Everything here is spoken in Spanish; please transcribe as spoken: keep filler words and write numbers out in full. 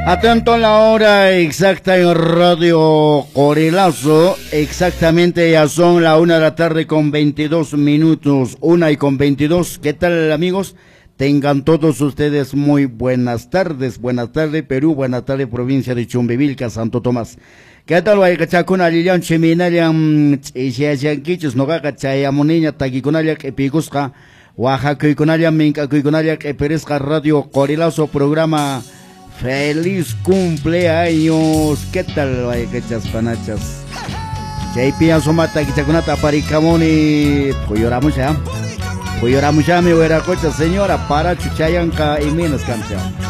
Atento a la hora exacta en Radio Corilazo, exactamente ya son la una de la tarde con veintidós minutos, una y con veintidós. ¿Qué tal, amigos? Tengan todos ustedes muy buenas tardes, buenas tardes Perú, buenas tardes provincia de Chumbivilca, Santo Tomás. ¿Qué tal, vaya cachacuna, Lilian Cheminalian, Ishiachianquichus, Nogaca, Chayamuniña, Taquicunalia, Epigusca, Oaxaca y Cunalia, Minca y Cunalia, Eperesca, Radio Corilazo, programa Feliz Cumpleaños. ¿Qué tal, vaya cachas panachas? Chaypia Somata, Kichacunata, Paricamoni, pues lloramos ya. Pues lloramos ya, mi huera cocha, señora, para Chuchayanca y Minas, campeón.